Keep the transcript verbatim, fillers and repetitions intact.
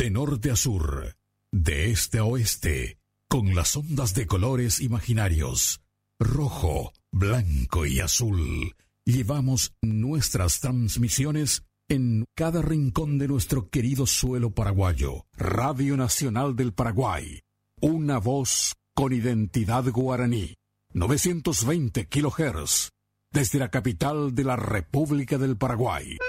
De norte a sur, de este a oeste, con las ondas de colores imaginarios, rojo, blanco y azul, llevamos nuestras transmisiones en cada rincón de nuestro querido suelo paraguayo. Radio Nacional del Paraguay, una voz con identidad guaraní. novecientos veinte kilohertz, desde la capital de la República del Paraguay.